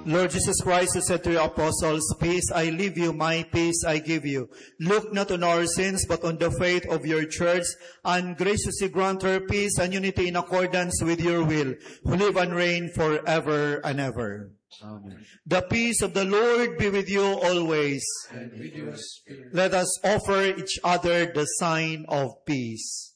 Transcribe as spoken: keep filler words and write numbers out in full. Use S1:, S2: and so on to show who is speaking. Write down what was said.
S1: Lord Jesus Christ, who said to your apostles, "Peace I leave you, my peace I give you," look not on our sins, but on the faith of your church, and graciously grant her peace and unity in accordance with your will, who live and reign forever and ever.
S2: Amen.
S1: The peace of the Lord be with you always.
S2: And with your spirit.
S1: Let us offer each other the sign of peace.